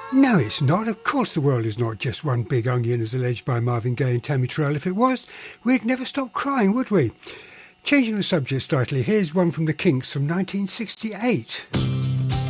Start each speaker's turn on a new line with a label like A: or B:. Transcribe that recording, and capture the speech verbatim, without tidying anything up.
A: No, it's not. Of course the world is not just one big onion, as alleged by Marvin Gaye and Tammy Terrell. If it was, we'd never stop crying, would we? Changing the subject slightly, here's one from the Kinks from nineteen sixty-eight.